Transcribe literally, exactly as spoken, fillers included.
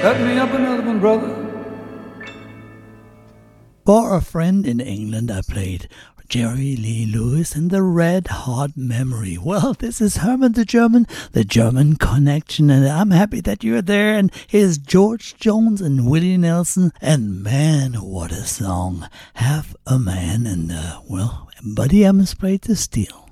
Cut me up another one, brother. For a friend in England, I played Jerry Lee Lewis and the Red Hot Memory. Well, this is Herman the German, the German Connection, and I'm happy that you're there. And here's George Jones and Willie Nelson, and man, what a song. Half a Man, and uh, well, Buddy Emmons played the steel.